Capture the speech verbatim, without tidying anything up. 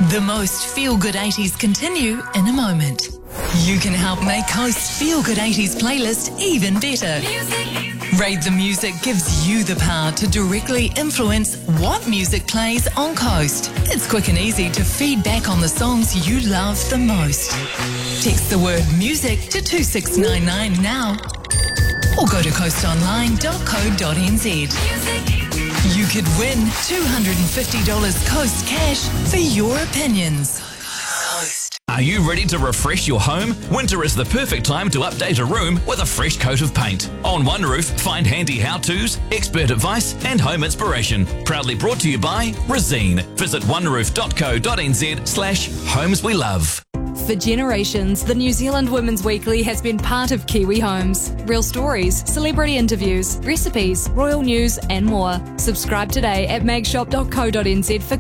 The most feel-good eighties continue in a moment. You can help make Coast's Feel Good eighties playlist even better. Rate the Music gives you the power to directly influence what music plays on Coast. It's quick and easy to feed back on the songs you love the most. Text the word music to two six nine nine now or go to coast online dot co dot n z. You could win two hundred fifty dollars Coast cash for your opinions. Are you ready to refresh your home? Winter is the perfect time to update a room with a fresh coat of paint. On One Roof, find handy how-tos, expert advice and home inspiration. Proudly brought to you by Resene. Visit one roof dot co dot n z slash homes we love. For generations, the New Zealand Women's Weekly has been part of Kiwi homes. Real stories, celebrity interviews, recipes, royal news and more. Subscribe today at mag shop dot co dot n z for